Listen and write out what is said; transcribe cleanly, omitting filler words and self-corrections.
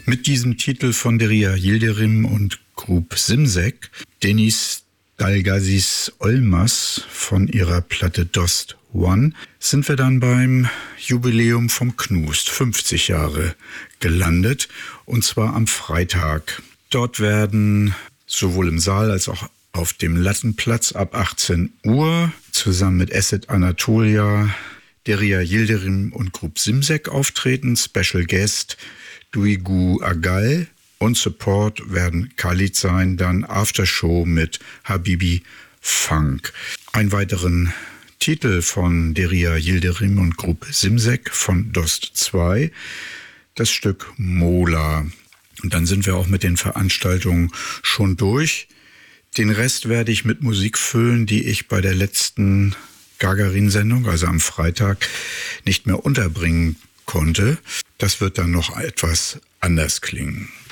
Mit diesem Titel von Derya Yildirim und Grup Simsek, Deniz Dalgazis Olmaz von ihrer Platte Dost One, sind wir dann beim Jubiläum vom Knust, 50 Jahre, gelandet, und zwar am Freitag. Dort werden sowohl im Saal als auch auf dem Lattenplatz ab 18 Uhr zusammen mit Acid Anatolia, Derya Yildirim und Grup Simsek auftreten, Special Guest Duygu Agal, und Support werden Khalid sein, dann Aftershow mit Habibi Funk. Einen weiteren Titel von Derya Yildirim und Grup Simsek von Dost 2, das Stück Mola. Und dann sind wir auch mit den Veranstaltungen schon durch. Den Rest werde ich mit Musik füllen, die ich bei der letzten Gagarin-Sendung, also am Freitag, nicht mehr unterbringen konnte. Das wird dann noch etwas anders klingen.